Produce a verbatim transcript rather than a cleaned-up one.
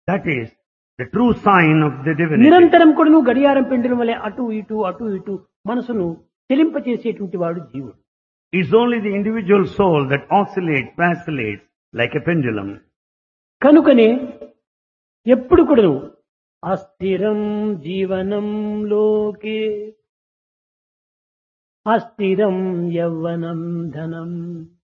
That is the true sign of the divinity. నిరంతరం కూడా నువ్వు గడియారం పెండలం వలె అటు ఇటు అటు ఇటు మనసును చెలింపచేసేటువంటి వాడు జీవుడు. It's only the individual soul that oscillates, vacillates like a pendulum. కనుకనే ఎప్పుడు కూడా నువ్వు అస్థిరం జీవనం లోకే అస్థిరం యవ్వనం ధనం